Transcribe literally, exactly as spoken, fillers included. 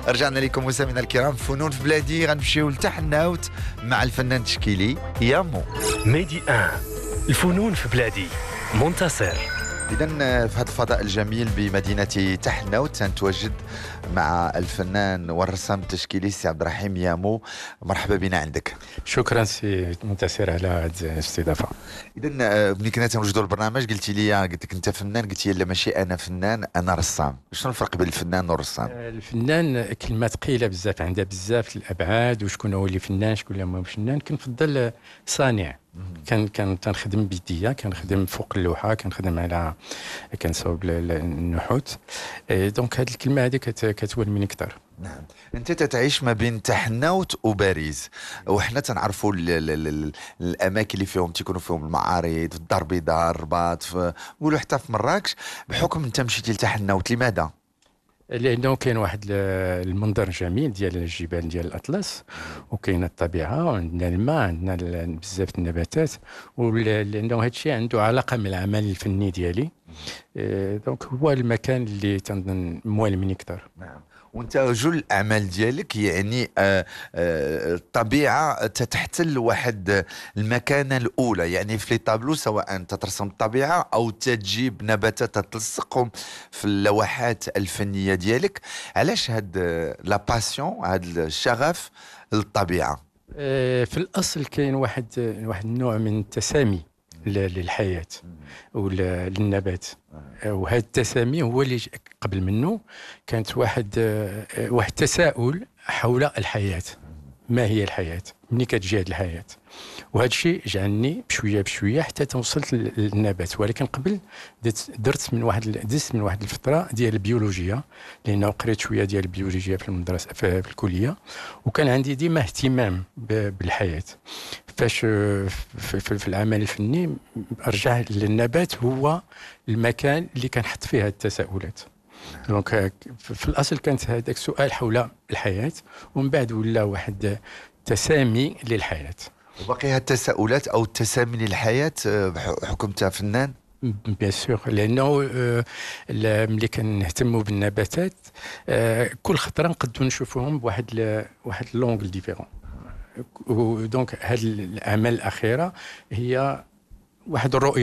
رجعنا لكم مستمعينا الكرام، فنون في بلادي. غنمشيو لتحناوت مع الفنان التشكيلي يامو. ميدي ان الفنون في بلادي منتصر. إذا في هذا الفضاء الجميل بمدينة تحناوت سنتواجد مع الفنان والرسام التشكيلي سي عبد الرحيم يامو. مرحبا بنا عندك. شكرا سي منتصر على هذه الاستضافه. اذا ملي كنا تنوجدوا البرنامج قلتي لي قلت لك انت فنان، قلت لي لا ماشي انا فنان انا رسام. شنو الفرق بين الفنان والرسام؟ الفنان كلمه ثقيله بزاف، عندها بزاف الابعاد، وشكون هو اللي فنان شكون اللي هو فنان. كنفضل صانع. كان كان تنخدم بيديا، كنخدم فوق اللوحه، كنخدم على كنصاوب النحوت. دونك هذه الكلمه هذه كتولمني اكثر. نعم. انت تتعيش ما بين تحناوت وباريس، وحنا تنعرفوا الاماكن اللي فيهم تيكونوا فيهم المعارض في الدار البيضاء، الرباط، نقولوا حتى في مراكش. بحكم انت مشيتي لتحناوت، لماذا؟ لانه كاين واحد المنظر جميل ديال الجبال ديال الاطلس، وكاين الطبيعه، وعندنا الماء، عندنا بزاف النباتات، ولانه هذا الشيء عنده علاقه بالعمل الفني ديالي. دونك هو المكان اللي تنظن موالمني اكثر. نعم. وانت جل الاعمال ديالك يعني آه آه الطبيعه تتحتل واحد المكانه الاولى، يعني في لي طابلو سواء تترسم الطبيعه او تجيب نباتات تلصقهم في اللوحات الفنيه ديالك. علاش هاد لا باسيون، هاد الشغف للطبيعه؟ آه في الاصل كاين واحد واحد النوع من التسامي للحياه وللنبات، وهذا التسامي هو اللي قبل منه كانت واحد واحد التساؤل حول الحياه. ما هي الحياه؟ منين كتجي هذه الحياه؟ وهذا الشيء جعلني بشويه بشويه حتى توصلت للنبات. ولكن قبل درت من واحد دزت من واحد الفتره ديال البيولوجيا، لانه قريت شويه ديال البيولوجيا في المدرسه في, في الكليه، وكان عندي ديما اهتمام بالحياه. فاش في, في, في العمل الفني ارجع للنبات هو المكان اللي كنحط فيه هذه التساؤلات. دونك في الاصل كانت هذاك السؤال حول الحياه، ومن بعد ولا واحد تسامي للحياه. وبقي هاد التساؤلات او التسامي للحياه بحكم انت فنان؟ بيان سور، لانه ملي كنهتموا بالنباتات كل خطره نقدروا نشوفوهم بواحد واحد لونغل ديفيرون. دونك هاد الاعمال الاخيره هي واحد الرؤيه